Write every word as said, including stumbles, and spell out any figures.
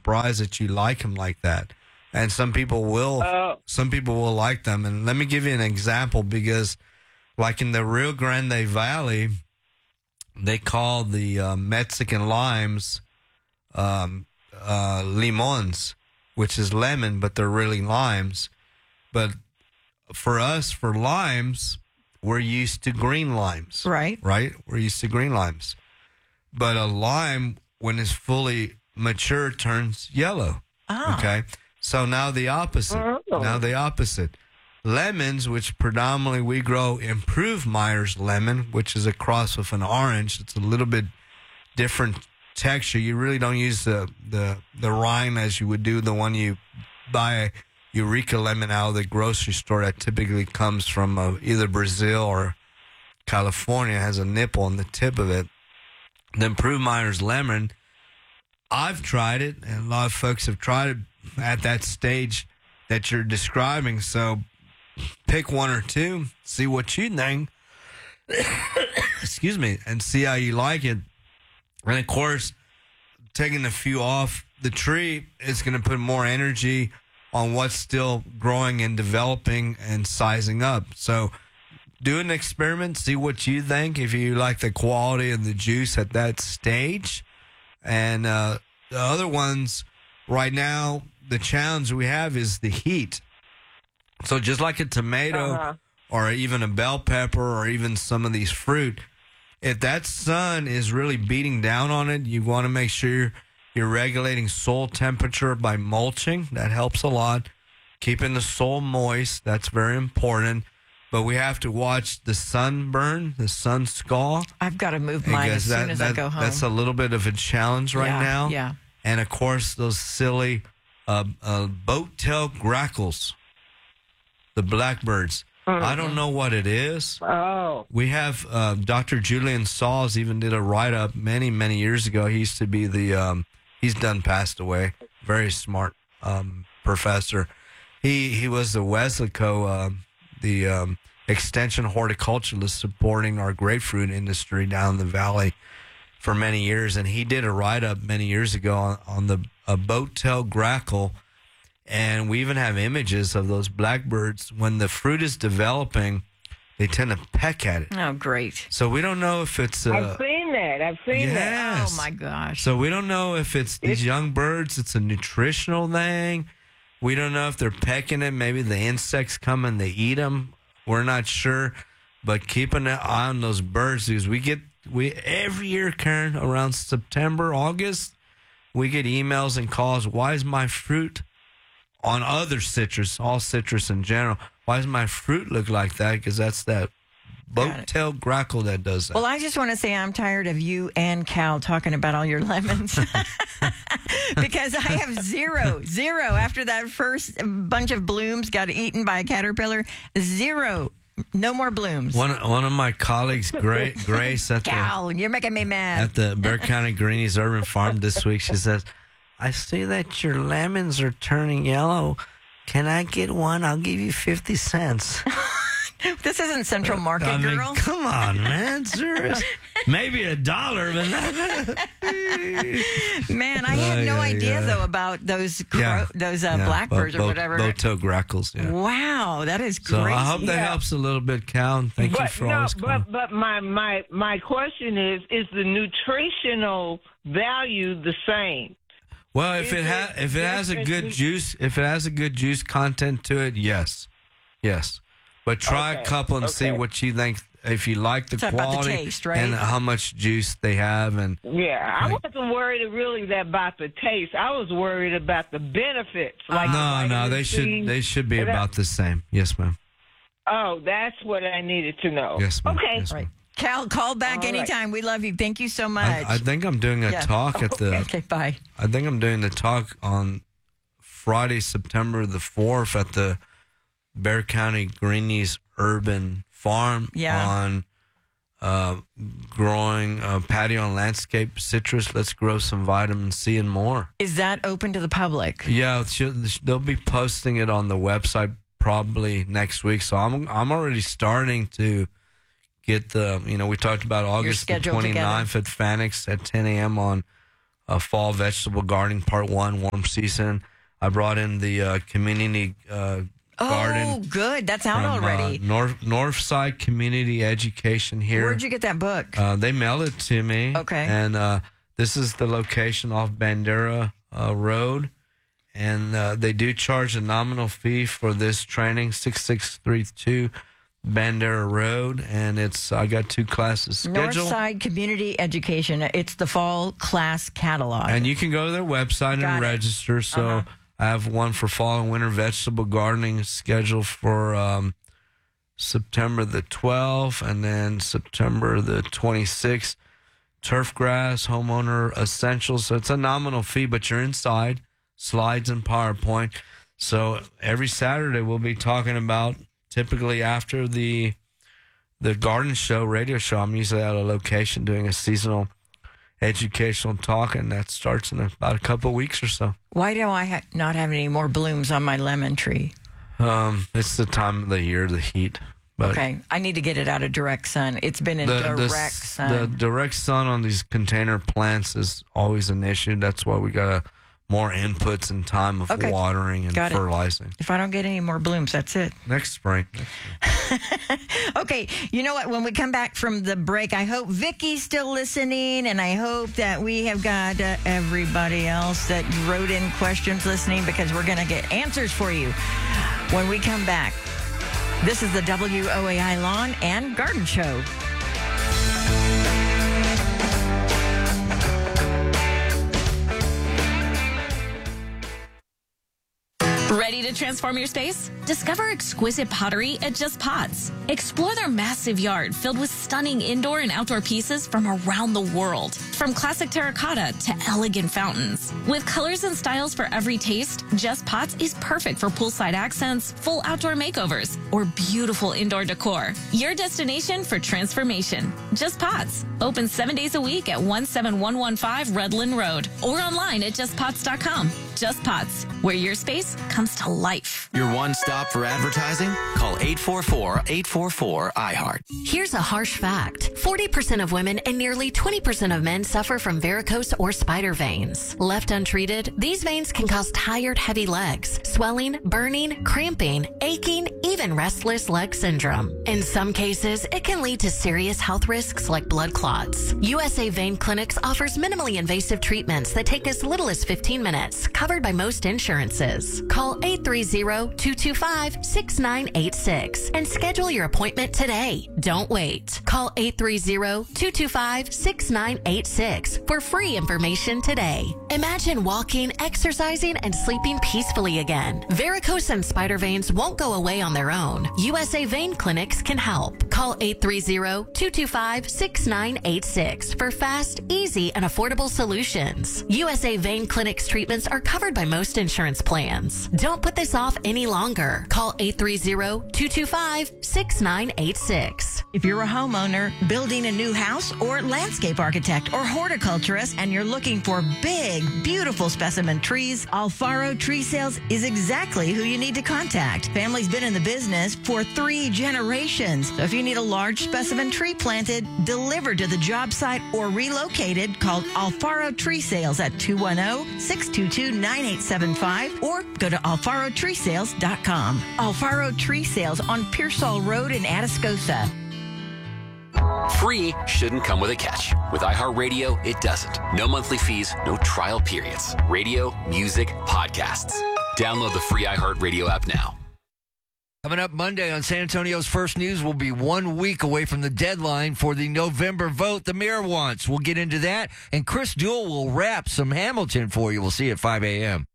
surprised that you like them like that. And some people will, Uh, some people will like them. And let me give you an example, because like in the Rio Grande Valley, they call the uh, Mexican limes um, uh, limons, which is lemon, but they're really limes. But for us, for limes, we're used to green limes. Right. Right? We're used to green limes. But a lime, when it's fully mature, turns yellow. Ah. Okay? So now the opposite. Oh. Now the opposite. Lemons, which predominantly we grow, improved Myers lemon, which is a cross with an orange. It's a little bit different texture. You really don't use the, the, the rind as you would do the one you buy Eureka lemon out of the grocery store that typically comes from uh, either Brazil or California. It has a nipple on the tip of it. The improved Myers lemon, I've tried it, and a lot of folks have tried it at that stage that you're describing. So pick one or two, see what you think, excuse me, and see how you like it. And of course, taking a few off the tree is going to put more energy on what's still growing and developing and sizing up. So do an experiment, see what you think, if you like the quality of the juice at that stage. And uh, the other ones, right now, the challenge we have is the heat. So just like a tomato Uh-huh. or even a bell pepper or even some of these fruit, if that sun is really beating down on it, you want to make sure you're regulating soil temperature by mulching. That helps a lot. Keeping the soil moist, that's very important. But we have to watch the sunburn, the sun scald. I've got to move mine as Because soon as I go home. That's a little bit of a challenge right Yeah, now. yeah. And, of course, those silly uh, uh, boat-tail grackles, the blackbirds. Mm-hmm. I don't know what it is. Oh. We have uh, Doctor Julian Saws even did a write-up many, many years ago. He used to be the, um, he's done passed away, very smart um, professor. He he was the Weslaco, uh, the um, extension horticulturalist supporting our grapefruit industry down the valley for many years. And he did a write-up many years ago on, on the a boat-tail grackle. And we even have images of those blackbirds. When the fruit is developing, they tend to peck at it. Oh, great. So we don't know if it's... Uh, I've seen that. I've seen that. yes. Oh, my gosh. So we don't know if it's these It's- young birds, it's a nutritional thing. We don't know if they're pecking it. Maybe the insects come and they eat them. We're not sure. But keeping an eye on those birds, because we get... we every year, Karen, around September, August, we get emails and calls. Why is my fruit... on other citrus, all citrus in general, why does my fruit look like that? Because that's that boat-tailed grackle that does that. Well, I just want to say I'm tired of you and Cal talking about all your lemons because I have zero, zero after that first bunch of blooms got eaten by a caterpillar. Zero. No more blooms. one one of my colleagues, Gra- Grace, at the, Cal, you're making me mad. at the Bear County Greenies Urban Farm this week, she says, I see that your lemons are turning yellow. Can I get one? I'll give you fifty cents. This isn't Central Market, I mean, girl. come on, man. Serious. Maybe a dollar, but not. Man, I had Uh, no yeah, idea, yeah. though, about those crow, Yeah. those uh, Yeah, blackbirds bo- or bo- whatever. Boat-tailed grackles, yeah. Wow, that is So crazy. I hope that Yeah. helps a little bit, Cal. Thank you But for no, always calling. but but my my my question is: is the nutritional value the same? Well, if Is it ha- it if it has a good different? juice, if it has a good juice content to it, yes, yes. But try a Okay, couple and see okay. what you think. If you like the It's about the quality taste, right? and how much juice they have, and Yeah, I Like- wasn't worried really that about the taste. I was worried about the benefits. Like no, vitamin no, they C. should they should be and that- about the same. Yes, ma'am. Oh, that's what I needed to know. Yes, ma'am. Okay. Yes, Right. ma'am. Cal, call back All right. anytime. We love you. Thank you so much. I, I think I'm doing a Yeah. talk at the. Okay, bye. I think I'm doing the talk on Friday, September the fourth at the Bear County Greenies Urban Farm Yeah. on uh, growing uh, patio and landscape citrus. Let's grow some vitamin C and more. Is that open to the public? Yeah, she'll- they'll be posting it on the website probably next week. So I'm I'm already starting to get the, you know, we talked about August the schedule together. twenty-ninth at Fanix at ten a.m. on uh, fall vegetable gardening part one, warm season. I brought in the uh, community uh, oh, garden. Oh, good. That's out from, already. Uh, North Northside Community Education here. Where'd you get that book? Uh, they mailed it to me. Okay. And uh, this is the location off Bandera uh, Road. And uh, they do charge a nominal fee for this training, six six three two Bandera Road. And it's I got two classes scheduled. Northside Community Education. It's the fall class catalog. And you can go to their website Got and it. register. So Uh-huh. I have one for fall and winter vegetable gardening scheduled for um, September the twelfth and then September the twenty-sixth. Turf grass, homeowner essentials. So it's a nominal fee, but you're inside, slides and PowerPoint. So every Saturday we'll be talking about, typically after the the garden show, radio show, I'm usually at a location doing a seasonal educational talk, and that starts in about a couple of weeks or so. Why do I ha- not have any more blooms on my lemon tree? Um, it's the time of the year, the heat. But Okay, I need to get it out of direct sun. It's been in the, direct the, s- sun. the direct sun on these container plants is always an issue. That's why we got more inputs and time of Okay. watering and Got it. fertilizing. If I don't get any more blooms, that's it. Next spring. Okay, you know what? When we come back from the break, I hope Vicky's still listening, and I hope that we have got uh, everybody else that wrote in questions listening, because we're going to get answers for you when we come back. This is the W O A I Lawn and Garden Show. Ready to transform your space? Discover exquisite pottery at Just Pots. Explore their massive yard filled with stunning indoor and outdoor pieces from around the world. From classic terracotta to elegant fountains. With colors and styles for every taste, Just Pots is perfect for poolside accents, full outdoor makeovers, or beautiful indoor decor. Your destination for transformation. Just Pots. Open seven days a week at one seven one one five Redland Road or online at just pots dot com. Just Pots, where your space comes to life. Your one stop for advertising? Call eight four four, eight four four, I heart. Here's a harsh fact. forty percent of women and nearly twenty percent of men suffer from varicose or spider veins. Left untreated, these veins can cause tired, heavy legs, swelling, burning, cramping, aching, even restless leg syndrome. In some cases, it can lead to serious health risks like blood clots. U S A Vein Clinics offers minimally invasive treatments that take as little as fifteen minutes, covered by most insurances. Call eight three zero, two two five, six nine eight six and schedule your appointment today. Don't wait. Call eight three zero, two two five, six nine eight six for free information today. Imagine walking, exercising, and sleeping peacefully again. Varicose and spider veins won't go away on their own. U S A Vein Clinics can help. Call eight three zero, two two five, six nine eight six for fast, easy, and affordable solutions. U S A Vein Clinics treatments are covered by most insurance plans. Don't put this off any longer. Call eight three zero, two two five, six nine eight six. If you're a homeowner building a new house or landscape architect or horticulturist and you're looking for big, beautiful specimen trees, Alfaro Tree Sales is exactly who you need to contact. Family's been in the business for three generations. So if you need a large specimen tree planted, delivered to the job site, or relocated, call Alfaro Tree Sales at two one zero, six two two, nine eight seven five or go to alfaro tree sales dot com. Alfaro Tree Sales on Pearsall Road in Atascosa. Free shouldn't come with a catch. With iHeartRadio, it doesn't. No monthly fees, no trial periods. Radio, music, podcasts. Download the free iHeartRadio app now. Coming up Monday on San Antonio's First News, we'll be one week away from the deadline for the November vote the mayor wants. We'll get into that, and Chris Duell will wrap some Hamilton for you. We'll see you at five a.m.